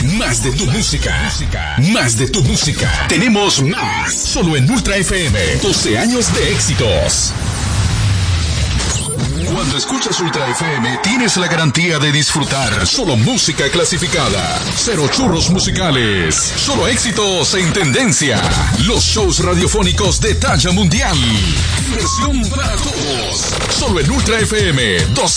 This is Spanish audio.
Más de tu música. Más de tu música. Tenemos más. Solo en Ultra FM. 12 años de éxitos. Cuando escuchas Ultra FM, tienes la garantía de disfrutar solo música clasificada. Cero churros musicales. Solo éxitos en tendencia. Los shows radiofónicos de talla mundial. Diversión para todos. Solo en Ultra FM. 12